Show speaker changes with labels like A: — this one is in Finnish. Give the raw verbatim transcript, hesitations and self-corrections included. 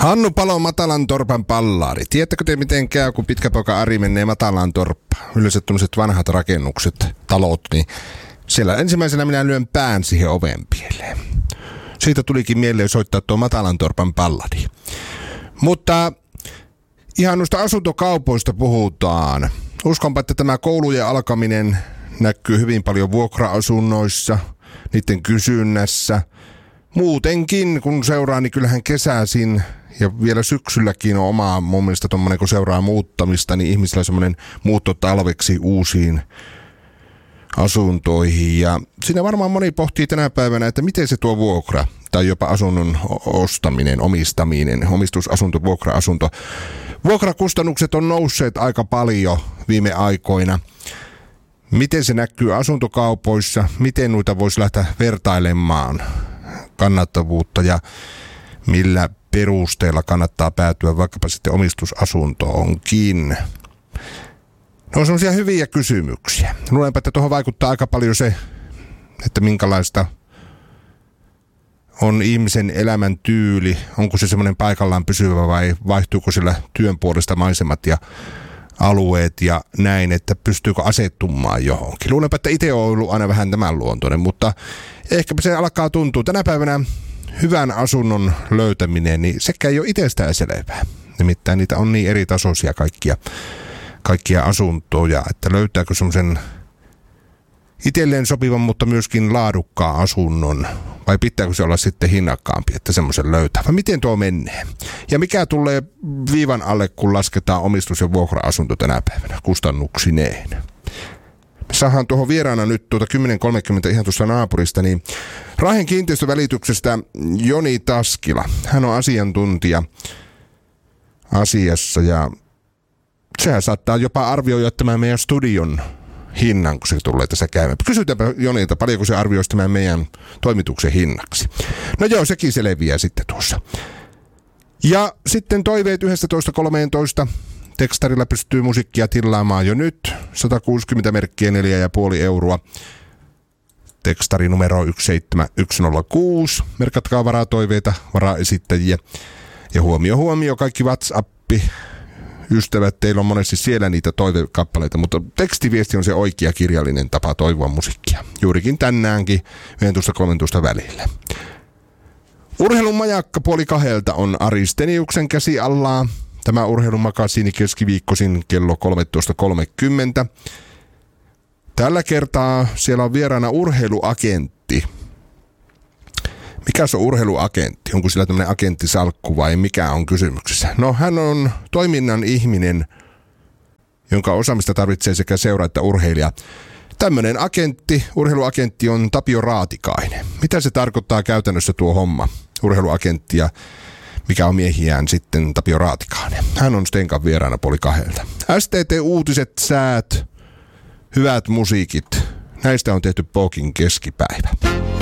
A: Hannu Palo, Matalantorpan pallari. Tiedättekö te miten käy, kun pitkä poika Ari menee Matalantorppaan? Yleensä tämmöiset vanhat rakennukset, talot, niin siellä ensimmäisenä minä lyön pään siihen oven pieleen. Siitä tulikin mieleen soittaa tuo Matalantorpan palladi. Mutta ihan noista asuntokaupoista puhutaan. Uskonpa, että tämä koulujen alkaminen näkyy hyvin paljon vuokra-asunnoissa, niiden kysynnässä. Muutenkin, kun seuraa, niin kyllähän kesäisin ja vielä syksylläkin on omaa mun mielestä tommonen, kun seuraa muuttamista, niin ihmisillä on semmoinen muutto talveksi uusiin asuntoihin. Ja siinä varmaan moni pohtii tänä päivänä, että miten se tuo vuokra tai jopa asunnon ostaminen, omistaminen, omistusasunto, vuokra-asunto. Vuokrakustannukset on nousseet aika paljon viime aikoina. Miten se näkyy asuntokaupoissa, miten noita voisi lähteä vertailemaan kannattavuutta ja millä perusteella kannattaa päätyä vaikkapa sitten omistusasuntoonkin. Ne on sellaisia hyviä kysymyksiä. Luulenpa, että tuohon vaikuttaa aika paljon se, että minkälaista on ihmisen elämän tyyli. Onko se semmoinen paikallaan pysyvä vai vaihtuuko sillä työn puolesta maisemat ja alueet ja näin, että pystyykö asettumaan johonkin. Luulenpa, että itse on ollut aina vähän tämän luontoinen, mutta ehkäpä se alkaa tuntua. Tänä päivänä hyvän asunnon löytäminen, niin sekä ei ole itsestään selvää. Nimittäin niitä on niin eri tasoisia kaikkia, kaikkia asuntoja, että löytääkö semmoisen itselleen sopivan, mutta myöskin laadukkaan asunnon, vai pitääkö se olla sitten hinnakkaampi, että semmoisen löytää, vai miten tuo menee? Ja mikä tulee viivan alle, kun lasketaan omistus- ja vuokra-asunto tänä päivänä kustannuksineen? Me saadaan tuohon vieraana nyt tuota kymmenen kolmekymmentä ihan tuossa naapurista, niin Raahen kiinteistövälityksestä Joni Taskila. Hän on asiantuntija asiassa ja sehän saattaa jopa arvioida tämän meidän studion hinnan, kun se tulee tässä käymään. Kysytäänpä Jonilta, paljonko se arvioisi tämän meidän toimituksen hinnaksi. No joo, sekin selviää sitten tuossa. Ja sitten toiveet yksitoista kolmetoista. Tekstarilla pystyy musiikkia tilaamaan jo nyt. sata kuusikymmentä merkkiä, neljä pilkku viisi euroa. Tekstari numero yksi seitsemän yksi nolla kuusi. Merkatkaa varatoiveita, varaesittäjiä. Ja huomio, huomio, kaikki WhatsAppi. Ystävät, teillä on monesti siellä niitä toivekappaleita, mutta tekstiviesti on se oikea kirjallinen tapa toivoa musiikkia. Juurikin tänäänkin yksitoista kolmetoista välillä. Urheilun majakka puoli kahdelta on Ari Steniuksen käsi allaa. Tämä urheilumakasiini keskiviikkoisin kello kolmetoista kolmekymmentä. Tällä kertaa siellä on vieraana urheiluagentti. Mikä se on urheiluagentti? Onko sillä tämmöinen agenttisalkku vai mikä on kysymyksessä? No, hän on toiminnan ihminen, jonka osaamista tarvitsee sekä seura että urheilija. Tämmöinen agentti, urheiluagentti on Tapio Raatikainen. Mitä se tarkoittaa käytännössä tuo homma? Urheiluagentti ja mikä on miehiään sitten Tapio Raatikainen. Hän on Stenkan vieraana puoli kahdelta. S T T-uutiset, säät, hyvät musiikit. Näistä on tehty Pokin keskipäivä.